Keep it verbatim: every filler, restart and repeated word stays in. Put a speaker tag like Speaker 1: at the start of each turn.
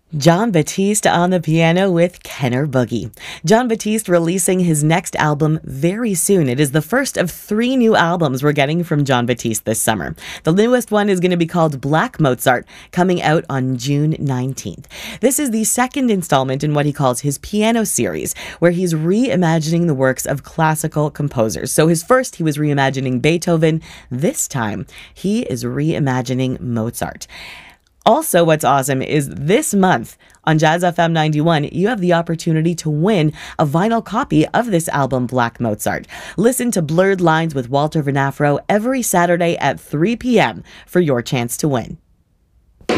Speaker 1: Jon Batiste on the piano with Kenner Boogie. Jon Batiste releasing his next album very soon. It is the first of three new albums we're getting from Jon Batiste this summer. The newest one is going to be called Black Mozart, coming out on June nineteenth. This is the second installment in what he calls his piano series, where he's reimagining the works of classical composers. So his first, he was reimagining Beethoven. This time, he is reimagining Mozart. Also, what's awesome is this month on Jazz F M ninety-one, you have the opportunity to win a vinyl copy of this album, Black Mozart. Listen to Blurred Lines with Walter Vanafro every Saturday at three p.m. for your chance to win.